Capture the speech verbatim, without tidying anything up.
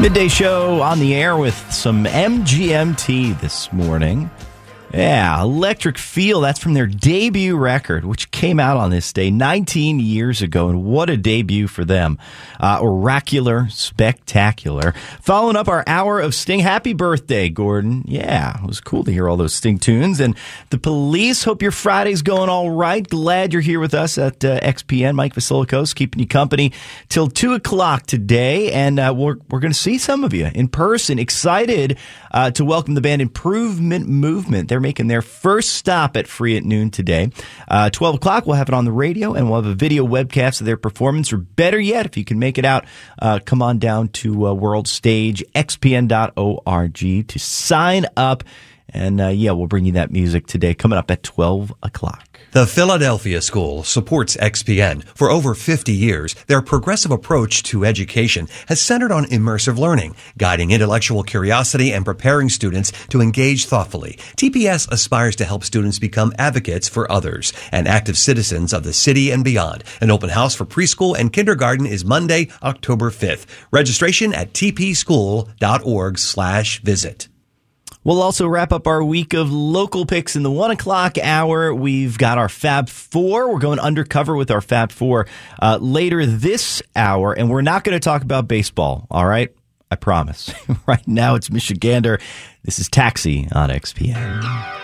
Midday show on the air with some M G M T this morning. Yeah, Electric Feel, that's from their debut record, which came out on this day nineteen years ago, and what a debut for them. Uh, oracular, spectacular. Following up our hour of Sting. Happy birthday, Gordon. Yeah, it was cool to hear all those Sting tunes. And the Police, hope your Friday's going all right. Glad you're here with us at uh, X P N. Mike Vasilikos keeping you company till two o'clock today, and uh, we're, we're going to see some of you in person. Excited uh, to welcome the band Improvement Movement. They're making their first stop at Free at Noon today. Uh, twelve o'clock, we'll have it on the radio, and we'll have a video webcast of their performance. Or better yet, if you can make it out, uh, come on down to uh, World Stage, x p n dot org to sign up. And, uh, yeah, we'll bring you that music today, coming up at twelve o'clock. The Philadelphia School supports X P N. For over fifty years, their progressive approach to education has centered on immersive learning, guiding intellectual curiosity and preparing students to engage thoughtfully. T P S aspires to help students become advocates for others and active citizens of the city and beyond. An open house for preschool and kindergarten is Monday, October fifth. Registration at t p school dot org slash visit. We'll also wrap up our week of local picks in the one o'clock hour. We've got our Fab Four. We're going undercover with our Fab Four uh, later this hour, and we're not going to talk about baseball, all right? I promise. Right now it's Michigander. This is Taxi on X P N.